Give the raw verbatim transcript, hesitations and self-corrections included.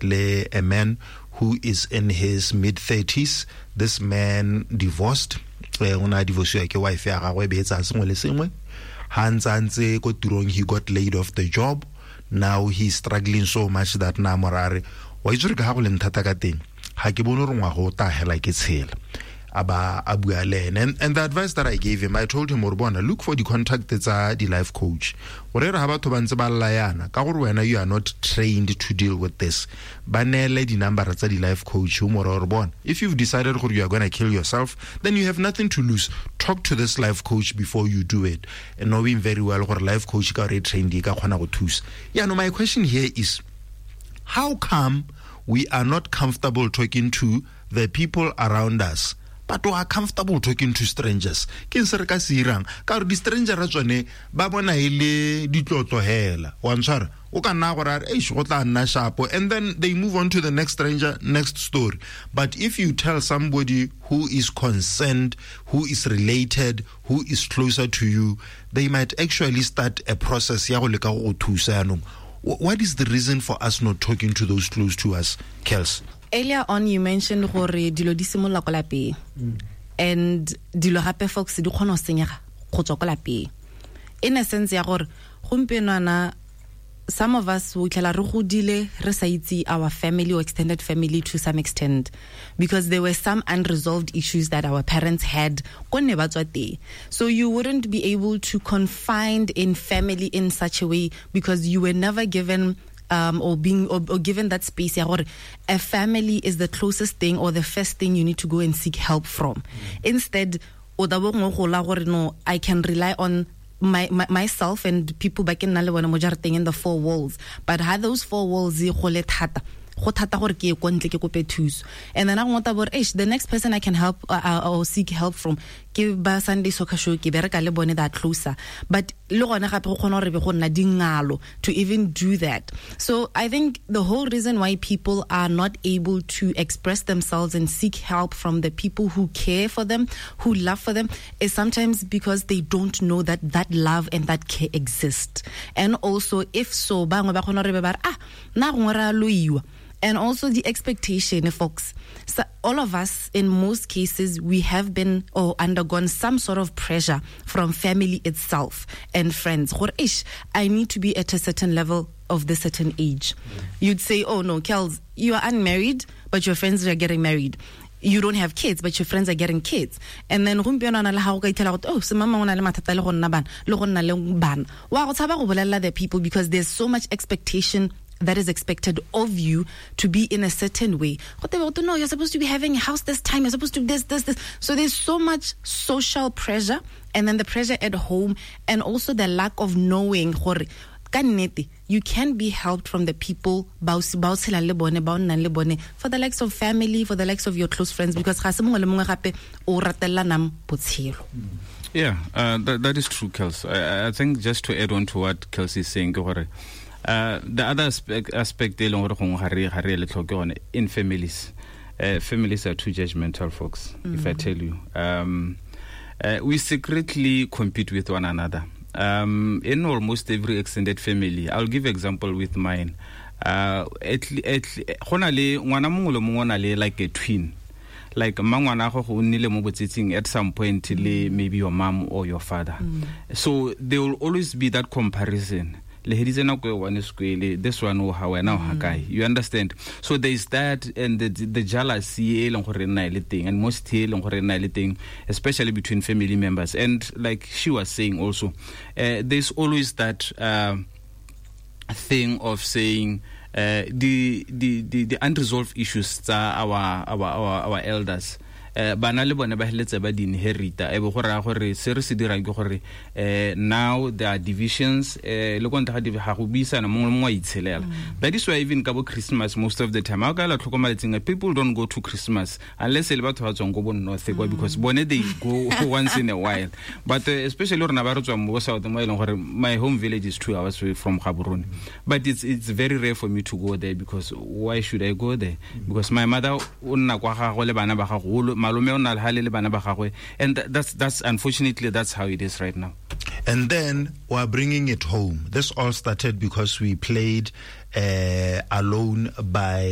le a man who is in his mid thirties. This man divorced. Una divorce ke wife ya gagwe be etsa sengwe le sengwe. Hanzantse ko tirong, he got laid off the job. Now he's struggling so much that na morare wa itse ka ha go le nthata ka teng. Ha ke bone re ngwa go ta hela ke tshela. Aba abualen and and the advice that I gave him, I told him, Orbona, look for the contact tsa the life coach. Orera ha batho ba ntse ba layana ka gore wena you are not trained to deal with this. Banele di number tsa the life coach mo Orbona. If you've decided gore you are going to kill yourself, then you have nothing to lose. Talk to this life coach before you do it, and knowing very well gore life coach ka re trained ka khona go thusa. Yeah, no, my question here is, how come we are not comfortable talking to the people around us, but we are comfortable talking to strangers? Ke se re ka sirang ka re di stranger ra tsone ba bona ile ditlotlo hela wa ntshwara o ka nna gore e go tla nna shapo, and then they move on to the next stranger, next story. But if you tell somebody who is concerned, who is related, who is closer to you, they might actually start a process ya go leka go thusa. No, what is the reason for us not talking to those close to us, Kels? Earlier on, you mentioned gore dilo di simolla ko lapeng, and dilo hape folks di kgona senyega go tswa ko lapeng. In a sense ya gore gompieno some of us we tla re godile re sa itse our family or extended family to some extent, because there were some unresolved issues that our parents had ko ne ba tswa teng. So you wouldn't be able to confide in family in such a way because you were never given Um, or being or, or given that space. A family is the closest thing or the first thing you need to go and seek help from. Mm. Instead, no, I can rely on my, my myself and people back in in the four walls. But how those four walls and then I want about the next person I can help uh, or seek help from ke ba Sunday soccer show ke bereka le bone that closer, but le gona gape go khona re be go nna dingalo to even do that. So I think the whole reason why people are not able to express themselves and seek help from the people who care for them, who love for them, is sometimes because they don't know that that love and that care exist. And also if so bangwe ba khona re be ba ah na go ra loiwa. And also the expectation, folks. So all of us, in most cases, we have been or undergone some sort of pressure from family itself and friends. I need to be at a certain level of the certain age. Mm. You'd say, oh no, Kels, you are unmarried, but your friends are getting married. You don't have kids, but your friends are getting kids. And then oh, so mama ona le mathata le go nna bana le go nna le bana. Wa go tshaba go bolela the people because there's so much expectation that is expected of you to be in a certain way. No, you're supposed to be having a house this time, you're supposed to do this, this, this. So there's so much social pressure, and then the pressure at home, and also the lack of knowing you can be helped from the people for the likes of family, for the likes of your close friends, because yeah, uh, that, that is true, Kels. I, I think just to add on to what Kels is saying, Uh, the other aspect, aspect in families, uh, families are too judgmental, folks. Mm-hmm. If I tell you, um, uh, we secretly compete with one another. Um, in almost every extended family, I'll give example with mine. Uh, at at like a twin. Like at some point, maybe your mom or your father. Mm. So there will always be that comparison. This one know how I now hakai. You understand? So there is that, and the, the jealousy and most thing, especially between family members. And like she was saying also, uh, there's always that uh, thing of saying uh, the, the the the unresolved issues are our our our, our elders. Bana le bone ba heletsa ba di inherita e bo gore gore se re se dira ke gore eh now there are divisions eh le konta ga di ha go buisana mongwe mongwe a itshelela. That is why even ka bo Christmas most of the time a ka la tlhokomaletseng people don't go to Christmas unless le batho ba tswang go bo north because bone they go once in a while, but uh, especially rena ba re tswa mo south mo eleng gore my home village is two hours away from Gaborone, but it's it's very rare for me to go there because why should I go there? Because my mother o nna kwa ga go le bana ba ga go and that's that's unfortunately that's how it is right now. And then we're bringing it home. This all started because we played uh, Alone by